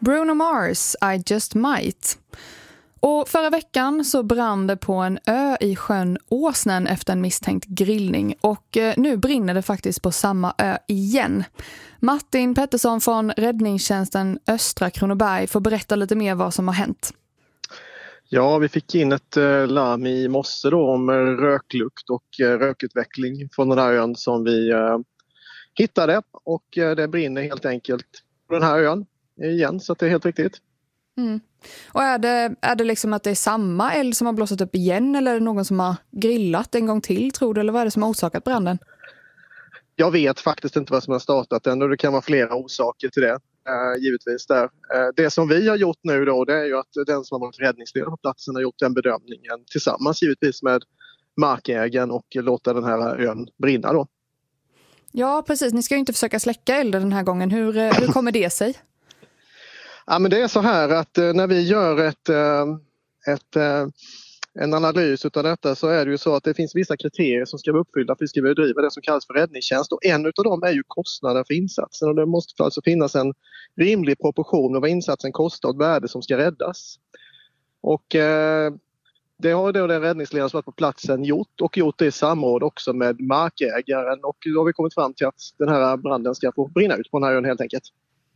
Bruno Mars, I Just Might. Och förra veckan så brann det på en ö i sjön Åsnen efter en misstänkt grillning. Och nu brinner det faktiskt på samma ö igen. Martin Pettersson från räddningstjänsten Östra Kronoberg får berätta lite mer vad som har hänt. Ja, vi fick in ett larm i morse då om röklukt och rökutveckling från den här ön som vi hittade. Och det brinner helt enkelt på den här ön igen, så att det är helt riktigt. Mm. Och är det liksom att det är samma eld som har blossat upp igen, eller är det någon som har grillat en gång till, tror du? Eller vad är det som har orsakat branden? Jag vet faktiskt inte vad som har startat den, och det kan vara flera orsaker till det. Givetvis där. Det som vi har gjort nu då, det är ju att den som har varit räddningsledare på platsen har gjort den bedömningen tillsammans givetvis med markägaren och låta den här ön brinna då. Ja, precis. Ni ska ju inte försöka släcka elden den här gången. Hur kommer det sig? Ja, men det är så här att när vi gör en analys av detta, så är det ju så att det finns vissa kriterier som ska vara uppfyllda för att vi ska bedriva det som kallas för räddningstjänst, och en av dem är ju kostnaden för insatsen, och det måste alltså finnas en rimlig proportion av vad insatsen kostar och värde som ska räddas. Och det har då den räddningsledaren som varit på platsen gjort det i samråd också med markägaren, och då har vi kommit fram till att den här branden ska få brinna ut på den här ön helt enkelt.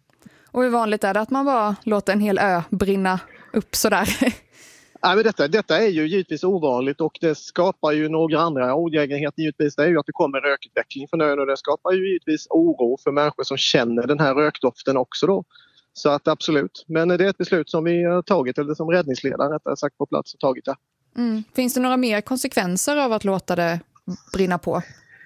Och hur vanligt är det att man bara låter en hel ö brinna upp sådär? Ja, men detta är ju givetvis ovanligt, och det skapar ju några andra olägenheter givetvis. Det är ju att det kommer rökutveckling från ön, och det skapar ju givetvis oro för människor som känner den här rökdoften också då. Så att absolut, men det är ett beslut som vi har tagit, eller som räddningsledare rättare sagt på plats har tagit det. Mm. Finns det några mer konsekvenser av att låta det brinna på?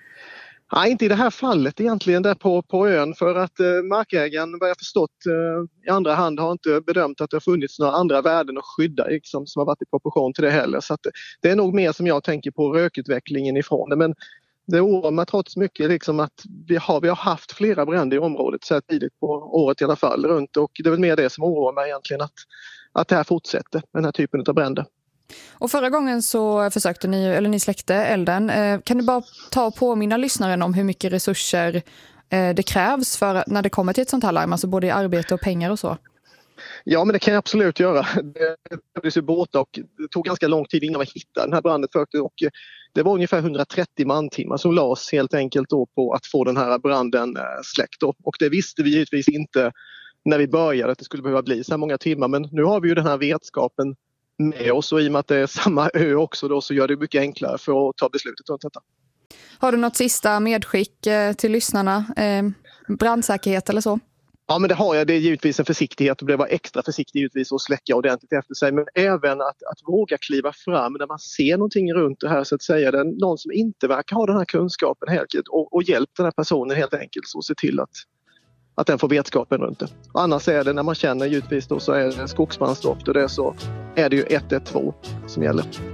Nej, inte i det här fallet egentligen där på ön, för att markägaren, vad jag förstått, i andra hand har inte bedömt att det har funnits några andra värden att skydda liksom, som har varit i proportion till det heller. Så att det är nog mer som jag tänker på rökutvecklingen ifrån det. Men det oroar mig trots mycket liksom att vi har haft flera bränder i området så här tidigt på året i alla fall runt, och det är väl mer det som oroar mig egentligen, att det här fortsätter, den här typen av bränder. Och förra gången så försökte ni släckte elden. Kan du bara ta och påminna lyssnaren om hur mycket resurser det krävs för när det kommer till ett sånt här larm, alltså både i arbete och pengar och så? Ja, men det kan jag absolut göra. Det behövdes ju båtar, och det tog ganska lång tid innan vi hittade den här branden. Och det var ungefär 130 mantimmar som lades helt enkelt då på att få den här branden släckt. Och det visste vi givetvis inte när vi började att det skulle behöva bli så här många timmar. Men nu har vi ju den här vetskapen med oss, och i och med att det är samma ö också då, så gör det mycket enklare för att ta beslutet runt detta. Har du något sista medskick till lyssnarna? Brandsäkerhet eller så? Ja, men det har jag. Det är givetvis en försiktighet, och det var extra försiktigt givetvis att släcka ordentligt efter sig, men även att våga kliva fram när man ser någonting runt det här, så att säga. Det är någon som inte verkar ha den här kunskapen helt enkelt, och hjälp den här personen helt enkelt och se till att den får vetskapen runt det. Annars är det, när man känner givetvis då, så är det skogsbrandsdoft, och det så är det ju 112 som gäller.